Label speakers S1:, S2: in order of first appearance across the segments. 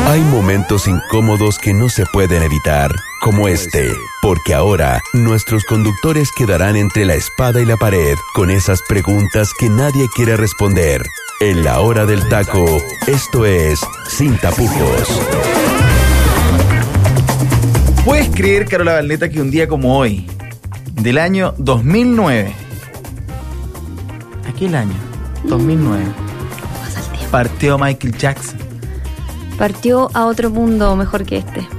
S1: Hay momentos incómodos que no se pueden evitar, como este, porque ahora nuestros conductores quedarán entre la espada y la pared con esas preguntas que nadie quiere responder. En la hora del taco, esto es Sin Tapujos.
S2: ¿Puedes creer, Carola Valleta, que un día como hoy, del año 2009, aquel año, 2009,
S3: Pasa el tiempo.
S2: partió Michael Jackson?
S3: Partió a otro mundo mejor que este.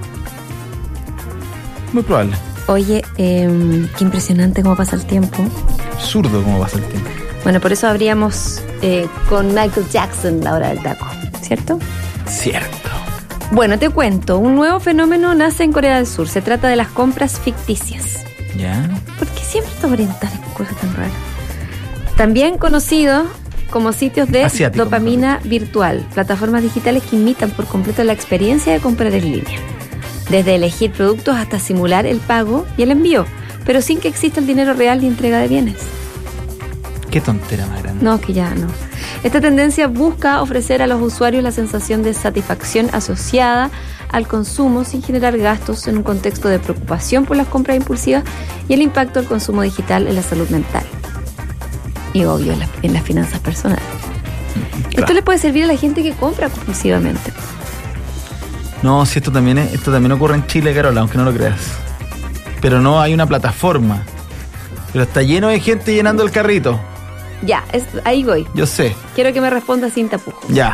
S2: Muy probable.
S3: Oye, qué impresionante cómo pasa el tiempo.
S2: Absurdo cómo pasa el tiempo.
S3: Bueno, por eso abríamos con Michael Jackson la hora del taco, ¿cierto?
S2: Cierto.
S3: Bueno, te cuento, un nuevo fenómeno nace en Corea del Sur. Se trata de las compras ficticias.
S2: ¿Ya?
S3: ¿Por qué siempre te orientas en cosas tan raras? También conocido como sitios de
S2: Asiático,
S3: dopamina virtual, plataformas digitales que imitan por completo la experiencia de comprar en línea. Desde elegir productos hasta simular el pago y el envío, pero sin que exista el dinero real ni entrega de bienes.
S2: Qué tontera más grande.
S3: No, que ya no. Esta tendencia busca ofrecer a los usuarios la sensación de satisfacción asociada al consumo sin generar gastos en un contexto de preocupación por las compras impulsivas y el impacto del consumo digital en la salud mental. Y obvio, en las finanzas personales.
S2: Claro.
S3: Esto le puede servir a la gente que compra compulsivamente.
S2: No, si esto también ocurre en Chile, Carola, aunque no lo creas. Pero no hay una plataforma. Pero está lleno de gente llenando el carrito.
S3: Ya, ahí voy.
S2: Yo sé.
S3: Quiero que me respondas sin tapujos.
S2: Ya.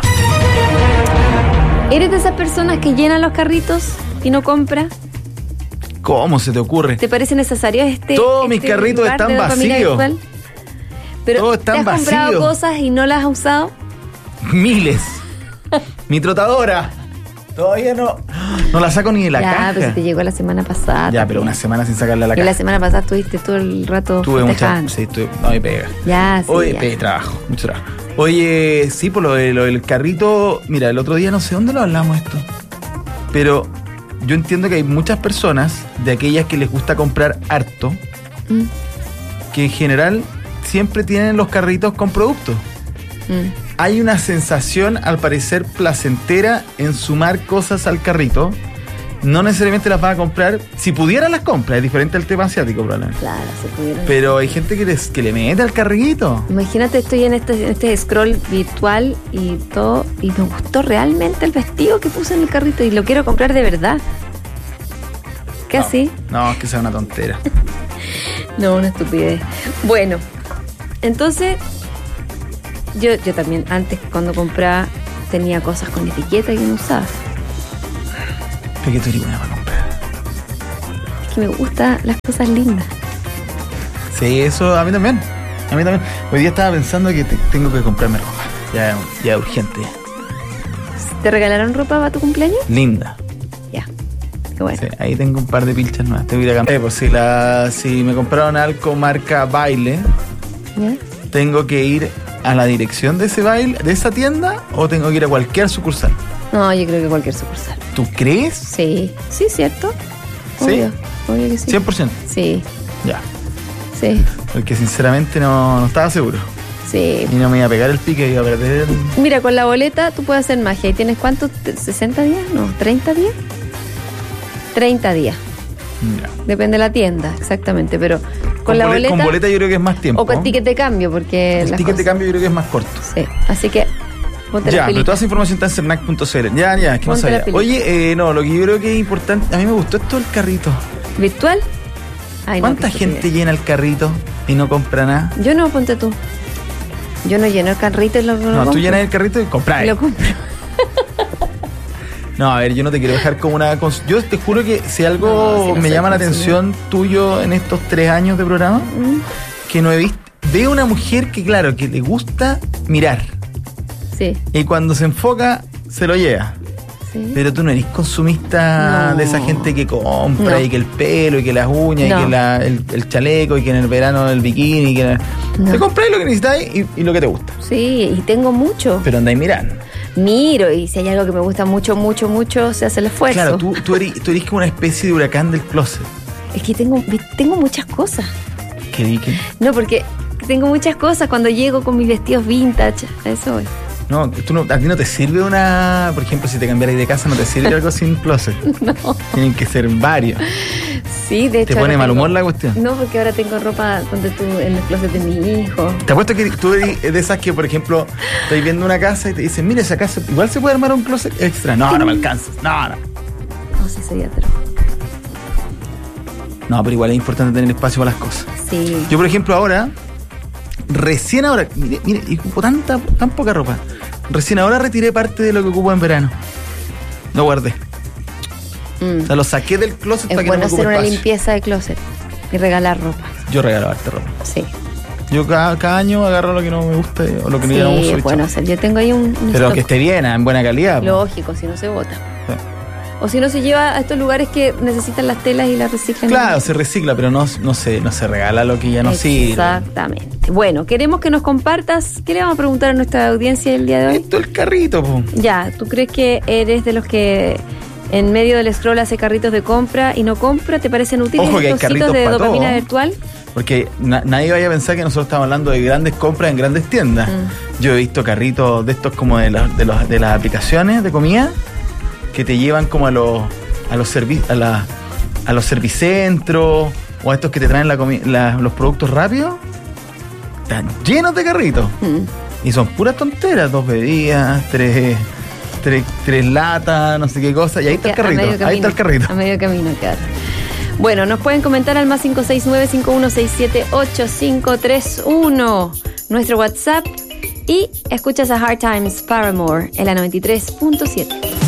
S3: ¿Eres de esas personas que llenan los carritos y no compra?
S2: ¿Cómo se te ocurre?
S3: ¿Te parece necesario
S2: Todos mis carritos
S3: lugar
S2: están
S3: de dopamina
S2: vacíos.
S3: virtual? Pero
S2: Todos están
S3: ¿te has comprado
S2: vacíos.
S3: cosas y no las has usado?
S2: Miles. Mi trotadora. Todavía no la saco ni de la
S3: ya,
S2: caja.
S3: pero si te llegó la semana pasada.
S2: Ya, pero una semana sin sacarla a la
S3: Y
S2: caja.
S3: la semana pasada estuviste todo el rato
S2: Tuve
S3: festejando.
S2: no me pega.
S3: Ya, sí,
S2: Oye,
S3: ya.
S2: trabajo, mucho trabajo. Oye, sí, por lo del carrito, mira, el otro día no sé dónde lo hablamos esto, pero yo entiendo que hay muchas personas, de aquellas que les gusta comprar harto, que en general siempre tienen los carritos con productos. Hay una sensación, al parecer, placentera en sumar cosas al carrito. No necesariamente las vas a comprar. Si pudieran las compras, es diferente al tema asiático, probablemente.
S3: Claro, se pudieron.
S2: Pero hay gente que le mete al carrito.
S3: Imagínate, estoy en este scroll virtual y todo, y me gustó realmente el vestido que puse en el carrito y lo quiero comprar de verdad. ¿Qué así?
S2: No, es que sea una tontera.
S3: No, una estupidez. Bueno, entonces, yo también antes cuando compraba tenía cosas con etiqueta que no usaba.
S2: ¿Pero qué tú eres buena para comprar?
S3: Es que me gustan las cosas lindas.
S2: Sí, eso a mí también. A mí también. Hoy día estaba pensando que tengo que comprarme ropa. Ya urgente.
S3: ¿Te regalaron ropa para tu cumpleaños?
S2: Linda.
S3: Ya, qué bueno.
S2: Sí, ahí tengo un par de pilchas nuevas. Tengo que ir a cambiar. Pues si me compraron algo marca baile,
S3: ¿Ya?
S2: tengo que ir a la dirección de ese baile, de esa tienda, o tengo que ir a cualquier sucursal.
S3: No, yo creo que cualquier sucursal.
S2: ¿Tú crees?
S3: Sí, ¿cierto?
S2: Sí.
S3: Obvio que sí.
S2: 100%.
S3: Sí,
S2: Ya.
S3: sí,
S2: Porque sinceramente no estaba seguro.
S3: sí.
S2: Y no me iba a pegar el pique, iba a perder el...
S3: Mira, con la boleta tú puedes hacer magia. ¿Y tienes cuánto? ¿60 días? No, ¿30 días? 30 días.
S2: Ya.
S3: Depende de la tienda, exactamente. Pero con la boleta...
S2: Con boleta yo creo que es más tiempo.
S3: O con ticket de cambio, porque...
S2: El
S3: las
S2: ticket de
S3: cosas-
S2: cambio yo creo que es más corto.
S3: Sí, así que... Ponte
S2: Ya,
S3: la
S2: pero
S3: pilita.
S2: toda esa información está en cernac.cl. Ya, que no
S3: Ponte la
S2: sabía.
S3: pilita.
S2: Oye, no, lo que yo creo que es importante, a mí me gustó esto del carrito.
S3: ¿Virtual? Ay, no,
S2: ¿Cuánta
S3: qué
S2: gente
S3: estupidez.
S2: llena el carrito y no compra nada?
S3: Yo no, ponte tú. Yo no lleno el carrito y lo
S2: No,
S3: compro.
S2: tú llenas el carrito y compras.
S3: Lo compro.
S2: No, a ver, yo no te quiero dejar como una... Yo te juro que si algo
S3: No, si no
S2: me
S3: soy
S2: llama la
S3: consumidor.
S2: atención tuyo en estos 3 años de programa, que no he visto... Veo una mujer que, claro, que le gusta mirar.
S3: Sí,
S2: Y cuando se enfoca, se lo lleva.
S3: sí.
S2: Pero tú no eres consumista
S3: No.
S2: de esa gente que compra
S3: No.
S2: y que el pelo y que las uñas
S3: No.
S2: y que el chaleco y que en el verano el bikini y que...
S3: No.
S2: Te compras lo que necesitáis y lo que te gusta.
S3: Sí, y tengo mucho.
S2: Pero andáis mirando.
S3: Miro, y si hay algo que me gusta mucho, mucho, mucho, se hace el esfuerzo.
S2: Claro, tú eres como una especie de huracán del closet.
S3: Es que tengo muchas cosas.
S2: ¿Qué dije?
S3: No, porque tengo muchas cosas cuando llego con mis vestidos vintage. A eso voy.
S2: No, a ti no te sirve una... Por ejemplo, si te cambiaras de casa, no te sirve algo sin closet.
S3: No.
S2: Tienen que ser varios.
S3: Sí, de hecho.
S2: ¿Te pone mal humor la cuestión?
S3: No, porque ahora tengo ropa donde tú en el closet de mi hijo.
S2: Te apuesto que tú eres de esas que, por ejemplo, estás viendo una casa y te dicen, mira, esa casa igual se puede armar un closet extra. No, no me alcanza. No.
S3: No, sí, sería atroz.
S2: No, pero igual es importante tener espacio para las cosas.
S3: Sí.
S2: Yo, por ejemplo, recién ahora, mire, y ocupo tan poca ropa. Recién ahora retiré parte de lo que ocupo en verano. Lo guardé. O sea, lo saqué del closet
S3: Es
S2: para que
S3: bueno
S2: no me ocupe
S3: hacer una
S2: espacio.
S3: limpieza de closet y regalar ropa.
S2: Yo regalo harta ropa.
S3: Sí.
S2: Yo cada año agarro lo que no me gusta o lo que
S3: Sí,
S2: ya no uso.
S3: es bueno hacer. Yo tengo ahí un
S2: Pero
S3: stock.
S2: que esté bien, en buena calidad. po.
S3: Lógico, si no se bota.
S2: Sí.
S3: O si no se lleva a estos lugares que necesitan las telas y las reciclan.
S2: Claro, se recicla, pero no se regala lo que ya no sirve.
S3: Exactamente. Bueno, queremos que nos compartas. ¿Qué le vamos a preguntar a nuestra audiencia el día de hoy?
S2: Esto es el carrito, po.
S3: Ya, ¿tú crees que eres de los que en medio del scroll hace carritos de compra y no compra? ¿Te parecen útiles
S2: Ojo que hay
S3: estos sitios
S2: carritos
S3: de
S2: pa'
S3: dopamina
S2: todo.
S3: virtual?
S2: Porque nadie vaya a pensar que nosotros estamos hablando de grandes compras en grandes tiendas. Yo he visto carritos de estos como de las aplicaciones de comida que te llevan como a los servicentros o a estos que te traen los productos rápidos. Están llenos de carritos. Y son puras tonteras, 2 bebidas, 3 latas, no sé qué cosa. Y ahí está el carrito. Ahí está el carrito.
S3: A medio camino, claro. Bueno, nos pueden comentar al más 569-5167-8531, nuestro WhatsApp, y escuchas a Hard Times Paramore en la 93.7.